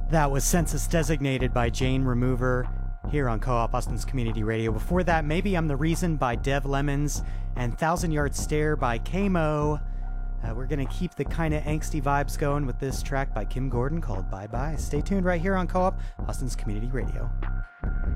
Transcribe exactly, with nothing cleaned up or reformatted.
That was Census Designated by Jane Remover here on Co-op Austin's Community Radio. Before that, Maybe I'm the Reason by Dev Lemons and Thousand Yard Stare by K-Mo. Uh, we're going to keep the kind of angsty vibes going with this track by Kim Gordon called Bye Bye. Stay tuned right here on Co-op Austin's Community Radio.